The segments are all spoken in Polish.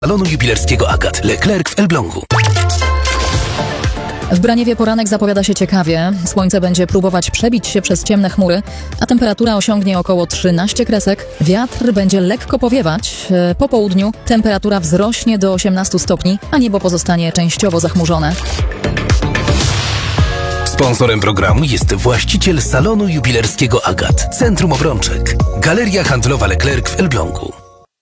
Salonu jubilerskiego Agat. Leclerc w Elblągu. W Braniewie poranek zapowiada się ciekawie. Słońce będzie próbować przebić się przez ciemne chmury, a temperatura osiągnie około 13 kresek. Wiatr będzie lekko powiewać. Po południu temperatura wzrośnie do 18 stopni, a niebo pozostanie częściowo zachmurzone. Sponsorem programu jest właściciel salonu jubilerskiego Agat. Centrum Obrączek. Galeria handlowa Leclerc w Elblągu.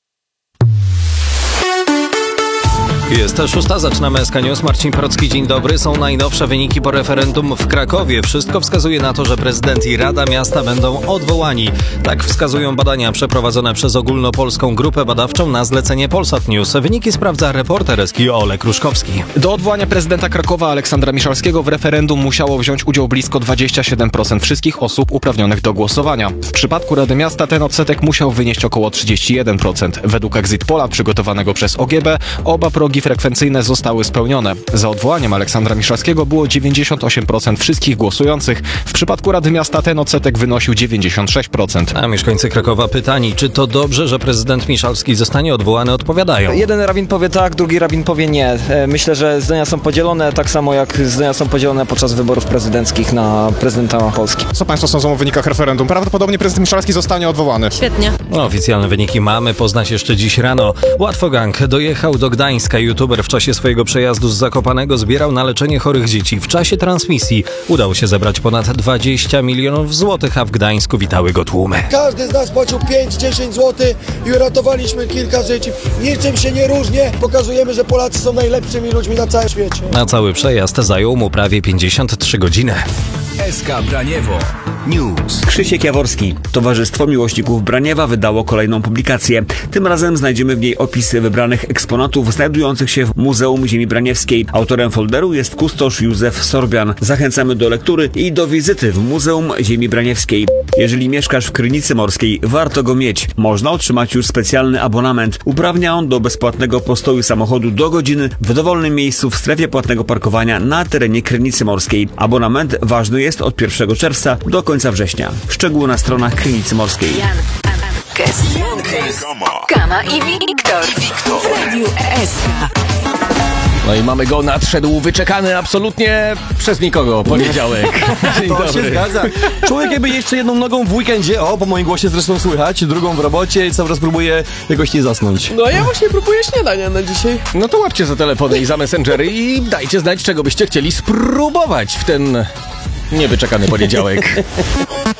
Jest 6, zaczynamy SK News. Marcin Procki, dzień dobry. Są najnowsze wyniki po referendum w Krakowie. Wszystko wskazuje na to, że prezydent i Rada Miasta będą odwołani. Tak wskazują badania przeprowadzone przez ogólnopolską grupę badawczą na zlecenie Polsat News. Wyniki sprawdza reporter SK Olek Ruszkowski. Do odwołania prezydenta Krakowa Aleksandra Miszalskiego w referendum musiało wziąć udział blisko 27% wszystkich osób uprawnionych do głosowania. W przypadku Rady Miasta ten odsetek musiał wynieść około 31%. Według Exit Pola przygotowanego przez OGB oba progi frekwencyjne zostały spełnione. Za odwołaniem Aleksandra Miszalskiego było 98% wszystkich głosujących. W przypadku Rady Miasta ten odsetek wynosił 96%. A mieszkańcy Krakowa pytani, czy to dobrze, że prezydent Miszalski zostanie odwołany, odpowiadają. Jeden rabin powie tak, drugi rabin powie nie. Myślę, że zdania są podzielone, tak samo jak zdania są podzielone podczas wyborów prezydenckich na prezydenta Polski. Co Państwo sądzą o wynikach referendum? Prawdopodobnie prezydent Miszalski zostanie odwołany. Świetnie. Oficjalne wyniki mamy poznać jeszcze dziś rano. Łatwogang dojechał do Gdańska. YouTuber w czasie swojego przejazdu z Zakopanego zbierał na leczenie chorych dzieci. W czasie transmisji udało się zebrać ponad 20 milionów złotych, a w Gdańsku witały go tłumy. Każdy z nas płacił 5-10 zł i uratowaliśmy kilka życi. Niczym się nie różnie. Pokazujemy, że Polacy są najlepszymi ludźmi na całym świecie. Na cały przejazd zajął mu prawie 53 godziny. SK Braniewo News. Krzysiek Jaworski. Towarzystwo Miłośników Braniewa wydało kolejną publikację. Tym razem znajdziemy w niej opisy wybranych eksponatów znajdujących się w Muzeum Ziemi Braniewskiej. Autorem folderu jest kustosz Józef Sorbian. Zachęcamy do lektury i do wizyty w Muzeum Ziemi Braniewskiej. Jeżeli mieszkasz w Krynicy Morskiej, warto go mieć. Można otrzymać już specjalny abonament. Uprawnia on do bezpłatnego postoju samochodu do godziny w dowolnym miejscu w strefie płatnego parkowania na terenie Krynicy Morskiej. Abonament ważny jest od 1 czerwca do końca września. Szczegóły na stronach Krynicy Morskiej. Kama i Wiktor w Radiu SK. No i mamy go, nadszedł wyczekany absolutnie przez nikogo poniedziałek. Dzień dobry. Się zgadza. Człowiek jakby jeszcze jedną nogą w weekendzie, po moim głosie zresztą słychać, drugą w robocie i cały raz próbuje jakoś nie zasnąć. No ja właśnie próbuję śniadania na dzisiaj. No to łapcie za telefony i za messengery i dajcie znać, czego byście chcieli spróbować w ten niewyczekany poniedziałek.